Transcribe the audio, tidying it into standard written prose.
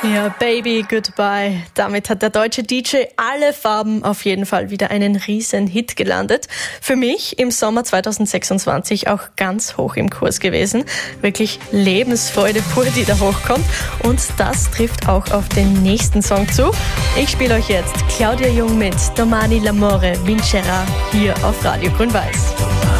Ja, Baby Goodbye. Damit hat der deutsche DJ Alle Farben auf jeden Fall wieder einen riesen Hit gelandet. Für mich im Sommer 2026 auch ganz hoch im Kurs gewesen. Wirklich Lebensfreude pur, die da hochkommt. Und das trifft auch auf den nächsten Song zu. Ich spiele euch jetzt Claudia Jung mit Domani l'amore vincerà hier auf Radio Grün-Weiß.